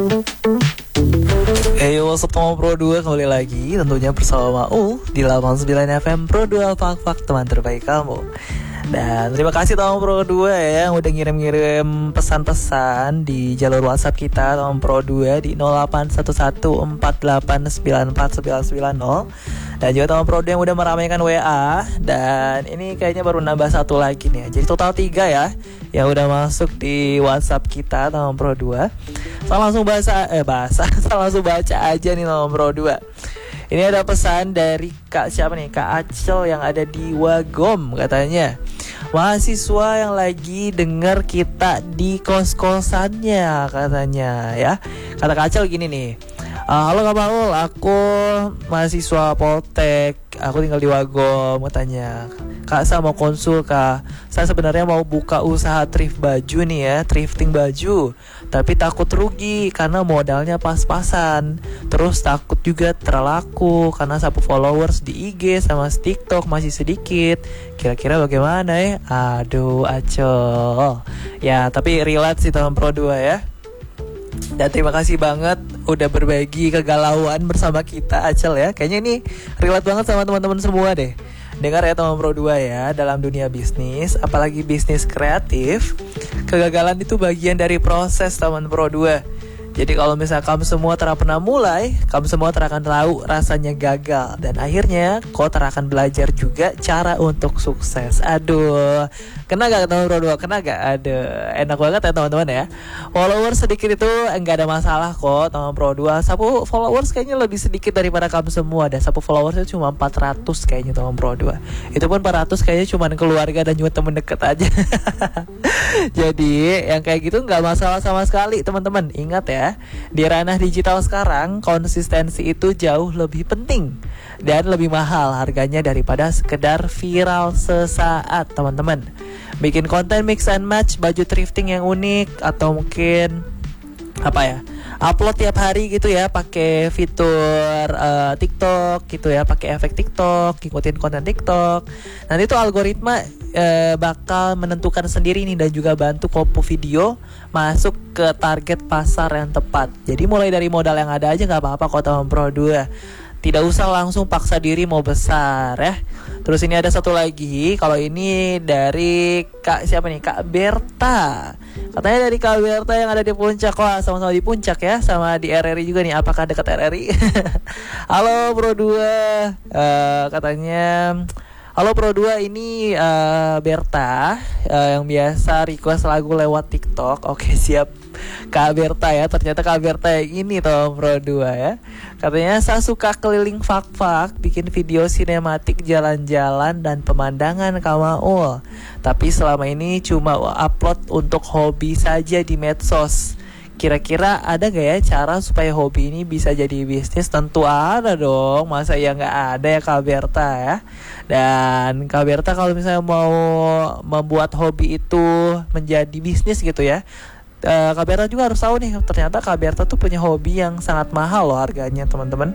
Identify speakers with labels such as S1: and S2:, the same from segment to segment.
S1: Hey, what's up teman Pro 2, kembali lagi tentunya bersama Maul di 89 FM Pro 2, fak-fak teman terbaik kamu. Dan terima kasih teman Pro 2 ya yang udah ngirim-ngirim pesan-pesan di jalur WhatsApp kita teman Pro 2 di 081148949990. Dan juga teman Pro 2 yang udah meramaikan WA. Dan ini kayaknya baru nambah satu lagi nih ya. Jadi total 3 ya yang udah masuk di WhatsApp kita teman Pro 2. Saya langsung langsung baca aja nih teman Pro 2. Ini ada pesan dari Kak siapa nih? Kak Acel yang ada di Wagom katanya. Mahasiswa yang lagi denger kita di kos-kosannya katanya ya. Kata Kak Acel gini nih. Halo Kak Maul, aku mahasiswa Poltek. Aku tinggal di Wagom katanya. Kak, saya mau konsul Kak. Saya sebenarnya mau buka usaha thrift baju nih ya, thrifting baju. Tapi takut rugi karena modalnya pas-pasan. Terus takut juga terlaku karena sapu followers di IG sama TikTok masih sedikit. Kira-kira bagaimana ya? Aduh, Acel. Ya, tapi relate sih teman Pro 2 ya. Dan terima kasih banget udah berbagi kegalauan bersama kita Acel ya. Kayaknya ini relate banget sama teman-teman semua deh. Dengar ya teman Pro 2 ya, dalam dunia bisnis, apalagi bisnis kreatif, kegagalan itu bagian dari proses teman Pro 2. Jadi kalau misalnya kamu semua pernah mulai, kamu semua akan tahu rasanya gagal. Dan akhirnya kau akan belajar juga cara untuk sukses. Aduh, kena gak teman Pro 2? Kena gak? Aduh, enak banget ya teman-teman ya. Followers sedikit itu enggak ada masalah kok teman Pro 2. Sapu followers kayaknya lebih sedikit daripada kamu semua. Dan sapu followers itu cuma 400 kayaknya teman Pro 2. Itu pun 400 kayaknya cuma keluarga dan juga temen deket aja. Jadi yang kayak gitu gak masalah sama sekali teman-teman. Ingat ya, di ranah digital sekarang konsistensi itu jauh lebih penting dan lebih mahal harganya daripada sekedar viral sesaat teman-teman. Bikin konten mix and match baju thrifting yang unik atau mungkin upload tiap hari gitu ya, pakai fitur TikTok gitu ya, pakai efek TikTok, ngikutin konten TikTok. Nanti tuh algoritma bakal menentukan sendiri nih dan juga bantu kompo video masuk ke target pasar yang tepat. Jadi mulai dari modal yang ada aja nggak apa-apa kok teman Pro 2. Tidak usah langsung paksa diri mau besar ya. Terus ini ada satu lagi. Kalau ini dari Kak siapa nih? Kak Berta. Katanya dari Kak Berta yang ada di Puncak. Wah, sama-sama di Puncak ya. Sama di RRI juga nih. Apakah dekat RRI? Halo Pro 2. Katanya halo Pro 2, ini Berta yang biasa request lagu lewat TikTok. Oke, siap Kak Berta ya. Ternyata Kak Berta yang ini tuh Pro 2 ya. Katanya saya suka keliling fak-fak, bikin video sinematik jalan-jalan dan pemandangan Kak Maul. Tapi selama ini cuma upload untuk hobi saja di medsos. Kira-kira ada gak ya cara supaya hobi ini bisa jadi bisnis? Tentu ada dong, masa ya gak ada ya Kak Berta ya. Dan Kak Berta kalau misalnya mau membuat hobi itu menjadi bisnis gitu ya, Kak Berta juga harus tahu nih, ternyata Kak Berta tuh punya hobi yang sangat mahal loh harganya teman-teman.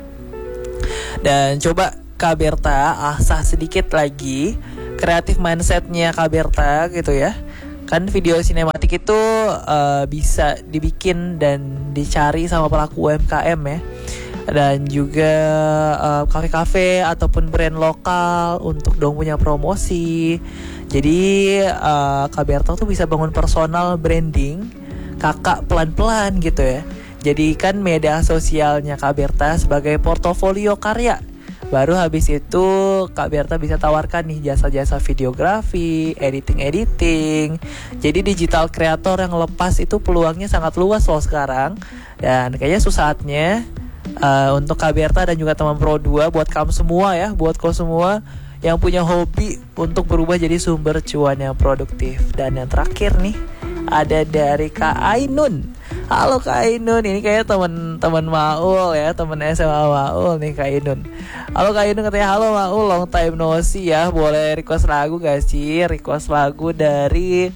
S1: Dan coba Kak Berta asah sedikit lagi kreatif mindsetnya Kak Berta gitu ya. Kan video sinematik itu bisa dibikin dan dicari sama pelaku UMKM ya. Dan juga kafe-kafe ataupun brand lokal untuk dong punya promosi. Jadi Kak Berta tuh bisa bangun personal branding kakak pelan-pelan gitu ya. Jadikan media sosialnya Kak Berta sebagai portofolio karya. Baru habis itu Kak Berta bisa tawarkan nih jasa-jasa videografi, editing. Jadi digital creator yang lepas itu peluangnya sangat luas loh sekarang. Dan kayaknya saatnya untuk Kak Berta dan juga teman Pro 2, buat kamu semua ya, buat kau semua yang punya hobi untuk berubah jadi sumber cuan yang produktif. Dan yang terakhir nih ada dari Kak Ainun. Halo Kak Ainun, ini kayaknya teman Maul ya, teman SMA Maul nih Kak Ainun. Halo Kak Ainun, katanya halo Maul, long time no see ya. Boleh request lagu gak sih? Request lagu dari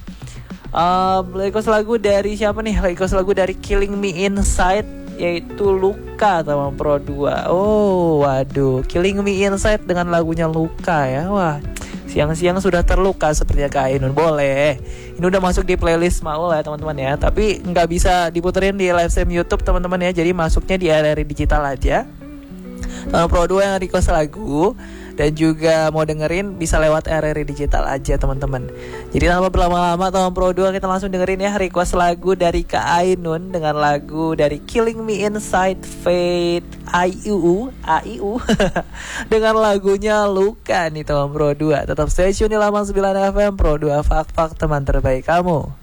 S1: siapa nih? Request lagu dari Killing Me Inside, yaitu Luka teman Pro 2. Oh waduh, Killing Me Inside dengan lagunya Luka ya. Wah, Siang-siang sudah terluka sepertinya Kak Ainun. Boleh. Ini udah masuk di playlist Maul ya teman-teman ya. Tapi nggak bisa diputerin di live stream YouTube teman-teman ya. Jadi masuknya di RRI Digital aja. Teman Pro 2 yang request lagu dan juga mau dengerin bisa lewat RRI Digital aja teman-teman. Jadi tanpa berlama-lama teman Pro 2 kita langsung dengerin ya request lagu dari Kak Ainun dengan lagu dari Killing Me Inside Fate AIU dengan lagunya Luka nih teman Pro 2. Tetap stay tune di 89 FM Pro 2 Fak teman terbaik kamu.